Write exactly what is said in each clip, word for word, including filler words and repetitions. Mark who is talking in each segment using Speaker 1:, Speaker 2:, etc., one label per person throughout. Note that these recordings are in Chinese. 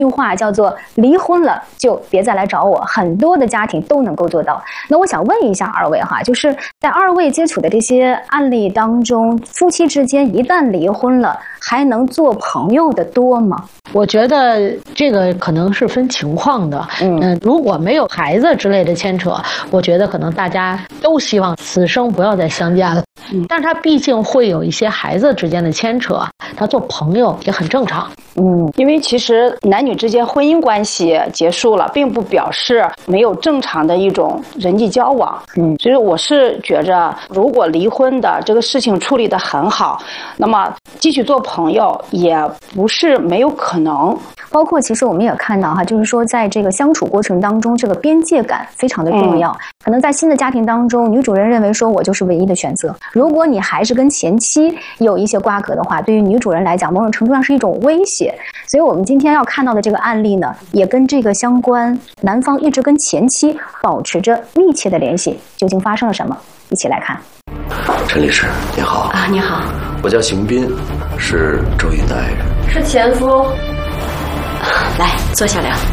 Speaker 1: 句话叫做离婚了就别再来找我，很多的家庭都能够做到。那我想问一下二位哈，就是在二位接触的这些案例当中，夫妻之间一旦离婚了，还能做朋友的多吗？
Speaker 2: 我觉得这个可能是分情况的。嗯、呃，如果没有孩子之类的牵扯，我觉得可能大家都希望此生不要再相见了。嗯，但是他毕竟会有一些孩子之间的牵扯，他做朋友也很正常。
Speaker 3: 嗯，因为其实男女之间婚姻关系结束了，并不表示没有正常的一种人际交往。嗯，所以我是觉着，如果离婚的这个事情处理得很好，那么继续做朋友也不是没有可能。
Speaker 1: 包括其实我们也看到哈，就是说在这个相处过程当中，这个边界感非常的重要。嗯、可能在新的家庭当中，女主人认为说我就是唯一的选择。如果你还是跟前妻有一些瓜葛的话，对于女主人来讲，某种程度上是一种威胁。所以我们今天要看到的这个案例呢，也跟这个相关。男方一直跟前妻保持着密切的联系，究竟发生了什么？一起来看。
Speaker 4: 陈律师，你好
Speaker 5: 啊，你好，
Speaker 4: 我叫邢斌，是周云的爱人，
Speaker 5: 是前夫。来，坐下聊。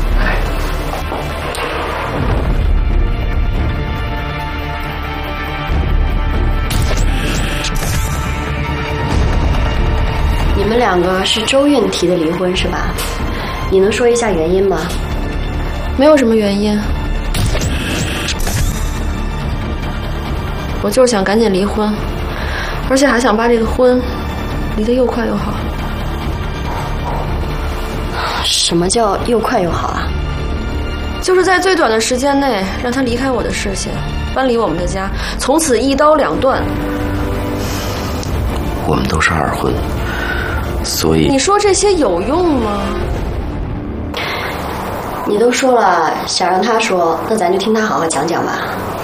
Speaker 5: 你们两个是周韵提的离婚是吧？你能说一下原因吗？
Speaker 6: 没有什么原因，我就是想赶紧离婚，而且还想把这个婚离得又快又好。
Speaker 5: 什么叫又快又好啊？
Speaker 6: 就是在最短的时间内让他离开我的视线，搬离我们的家，从此一刀两断。
Speaker 4: 我们都是二婚，所以
Speaker 6: 你说这些有用吗？
Speaker 5: 你都说了想让他说，那咱就听他好好讲讲吧。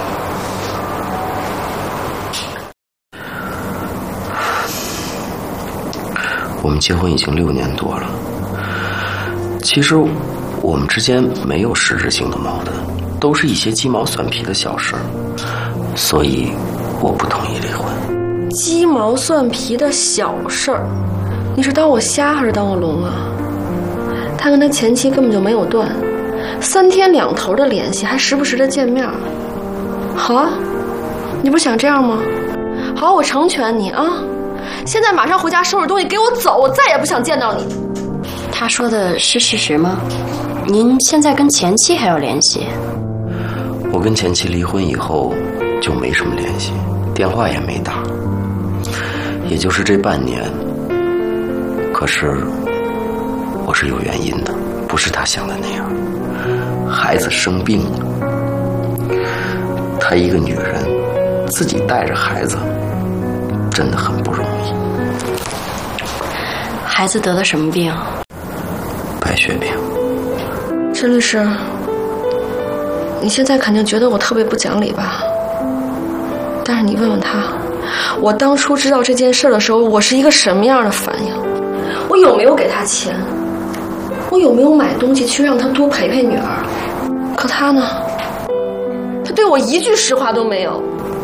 Speaker 4: 我们结婚已经六年多了，其实我们之间没有实质性的矛盾，都是一些鸡毛蒜皮的小事，所以我不同意离婚。
Speaker 6: 鸡毛蒜皮的小事儿，你是当我瞎还是当我聋啊？他跟他前妻根本就没有断，三天两头的联系，还时不时的见面。好啊，你不是想这样吗？好，我成全你啊！现在马上回家收拾东西，给我走！我再也不想见到你。
Speaker 5: 他说的是事实吗？您现在跟前妻还有联系？
Speaker 4: 我跟前妻离婚以后就没什么联系，电话也没打，也就是这半年。可是我是有原因的，不是他想的那样。孩子生病了，她一个女人自己带着孩子真的很不容易。
Speaker 5: 孩子得了什么病？
Speaker 4: 白血病。
Speaker 6: 陈律师，你现在肯定觉得我特别不讲理吧？但是你问问他，我当初知道这件事的时候，我是一个什么样的反应？我有没有给他钱？我有没有买东西去让他多陪陪女儿？可他呢？他对我一句实话都没有。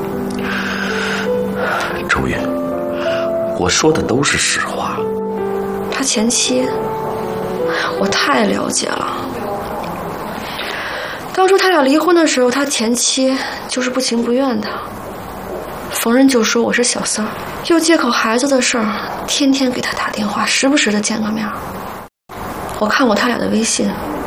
Speaker 4: 周韵，我说的都是实话。
Speaker 6: 他前妻，我太了解了。当初他俩离婚的时候，他前妻就是不情不愿的，逢人就说我是小三儿，又借口孩子的事儿，天天给他打电话，时不时的见个面。我看过他俩的微信，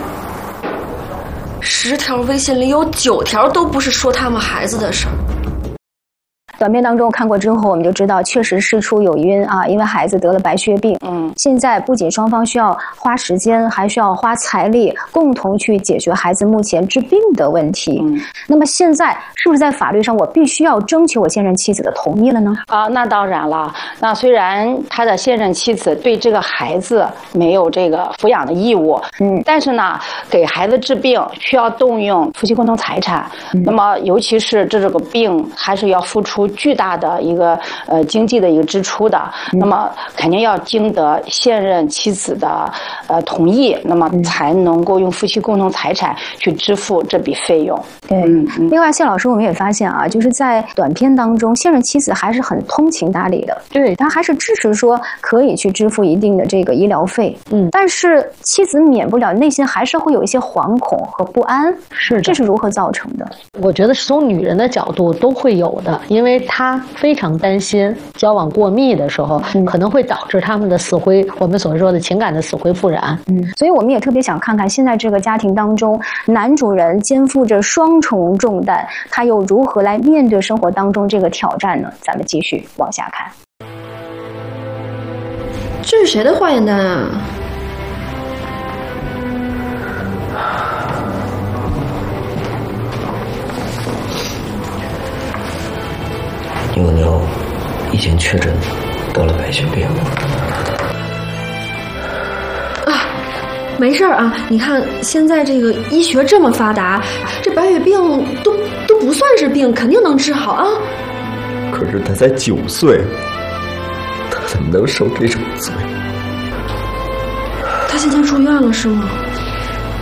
Speaker 6: 十条微信里有九条都不是说他们孩子的事儿。
Speaker 1: 短片当中看过之后，我们就知道确实事出有因啊，因为孩子得了白血病。嗯，现在不仅双方需要花时间，还需要花财力，共同去解决孩子目前治病的问题。嗯，那么现在是不是在法律上我必须要征求我现任妻子的同意了呢？
Speaker 3: 啊，那当然了。那虽然他的现任妻子对这个孩子没有这个抚养的义务，嗯，但是呢，给孩子治病需要动用夫妻共同财产。嗯、那么尤其是这这个病，还是要付出出巨大的一个呃经济的一个支出的，嗯、那么肯定要经得现任妻子的呃同意，那么才能够用夫妻共同财产去支付这笔费用。
Speaker 1: 对，嗯嗯、另外谢老师，我们也发现啊，就是在短片当中，现任妻子还是很通情达理的，
Speaker 2: 对，
Speaker 1: 他还是支持说可以去支付一定的这个医疗费，
Speaker 2: 嗯，
Speaker 1: 但是妻子免不了内心还是会有一些惶恐和不安，
Speaker 2: 是的，
Speaker 1: 这是如何造成的？
Speaker 2: 我觉得是从女人的角度都会有的，因为她非常担心交往过密的时候，嗯、可能会导致他们的死灰，我们所说的情感的死灰复燃。
Speaker 1: 嗯，所以我们也特别想看看现在这个家庭当中，男主人肩负着双重重担，他又如何来面对生活当中这个挑战呢？咱们继续往下看。
Speaker 6: 这是谁的化验单啊？
Speaker 4: 妞妞已经确诊得了白血病
Speaker 6: 啊，没事儿啊。你看现在这个医学这么发达，这白血病都都不算是病，肯定能治好啊。
Speaker 7: 可是他才九岁，他怎么能受这种罪？
Speaker 6: 他现在住院了是吗？